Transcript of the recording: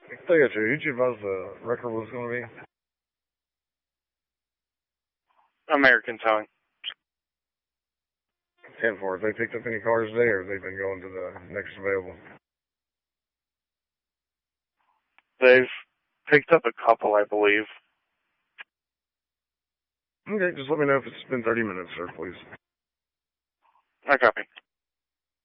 I got you. Who'd you advise the record was going to be? American Towing. 10-4. Have they picked up any cars today, or have they been going to the next available? They've picked up a couple, I believe. Okay, just let me know if it's been 30 minutes, sir, please. I copy.